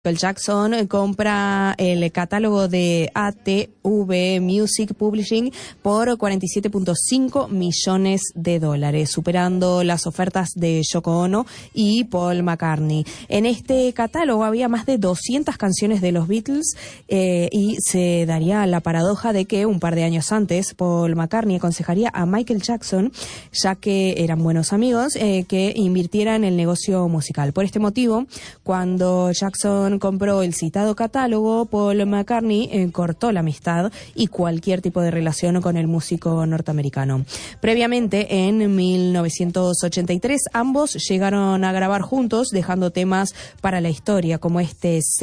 Michael Jackson compra el catálogo de ATV Music Publishing por $47.5 millones, superando las ofertas de Yoko Ono y Paul McCartney. En este catálogo había más de 200 canciones de los Beatles y se daría la paradoja de que un par de años antes Paul McCartney aconsejaría a Michael Jackson, ya que eran buenos amigos, que invirtiera en el negocio musical. Por este motivo, cuando Jackson compró el citado catálogo, Paul McCartney cortó la amistad y cualquier tipo de relación con el músico norteamericano. Previamente, en 1983, ambos llegaron a grabar juntos, dejando temas para la historia, como este